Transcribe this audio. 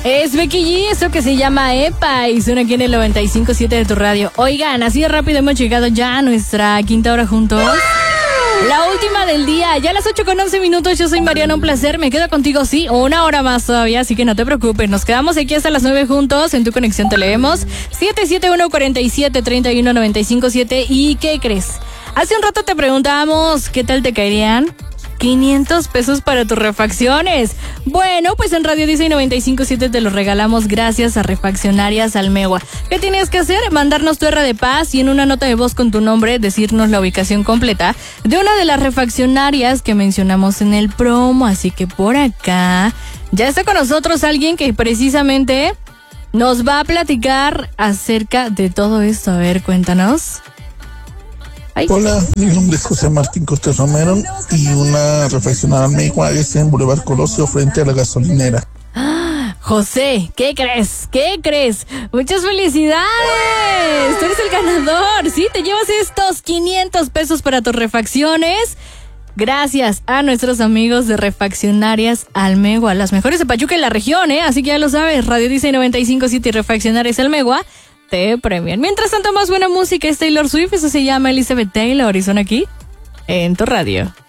Es Becky G, eso que se llama EPA y suena aquí en el 95.7 de tu radio. Oigan, así de rápido hemos llegado ya a nuestra quinta hora juntos. La última del día, ya a las 8:11. Yo soy Mariana, un placer. Me quedo contigo, sí, una hora más todavía, así que no te preocupes. Nos quedamos aquí hasta las 9 juntos. En Tu Conexión te leemos 771-47-31-95.7. ¿Y qué crees? Hace un rato te preguntábamos qué tal te caerían 500 pesos para tus refacciones. Bueno, pues en Radio Dice 95.7 te los regalamos gracias a Refaccionarias Almegua. ¿Qué tienes que hacer? Mandarnos tu R de paz y en una nota de voz con tu nombre decirnos la ubicación completa de una de las refaccionarias que mencionamos en el promo. Así que por acá ya está con nosotros alguien que precisamente nos va a platicar acerca de todo esto. A ver, cuéntanos. Ay. Hola, mi nombre es José Martín Cortés Romero y una refaccionaria Almegua es en Boulevard Colosio frente a la gasolinera. José, ¿qué crees? ¿Qué crees? ¡Muchas felicidades! Tú eres el ganador, ¿sí? Te llevas estos 500 pesos para tus refacciones. Gracias a nuestros amigos de Refaccionarias Almegua, las mejores de Pachuca y la región, Así que ya lo sabes, Radio Dice 95.7 y Refaccionarias Almegua te premian. Mientras tanto, más buena música es Taylor Swift, eso se llama Elizabeth Taylor y son aquí en tu radio.